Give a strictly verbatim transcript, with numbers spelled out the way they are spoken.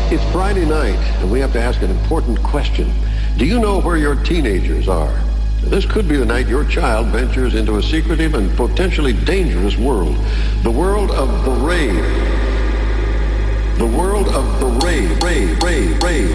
It's Friday night, and we have to ask an important question. Do you know where your teenagers are? This could be the night your child ventures into a secretive and potentially dangerous world. The world of the rave. The world of the rave, rave, rave, rave.